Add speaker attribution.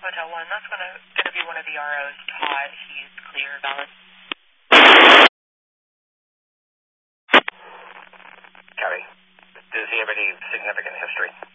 Speaker 1: Hotel 1. That's gonna be one of the ROs, Todd. He's clear, valid.
Speaker 2: Copy. Does he have any significant history?